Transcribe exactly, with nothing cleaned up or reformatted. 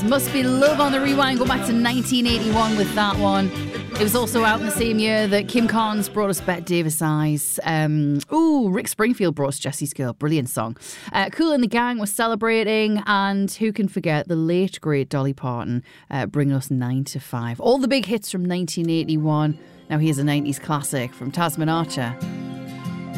Must Be Love on the Rewind. Go back to nineteen eighty-one with that one. It was also out in the same year that Kim Carnes brought us Bette Davis Eyes. Um, ooh, Rick Springfield brought us Jesse's Girl. Brilliant song. Uh, Kool and the Gang was celebrating, and who can forget the late, great Dolly Parton uh, bringing us nine to five. All the big hits from nineteen eighty-one. Now here's a nineties classic from Tasman Archer.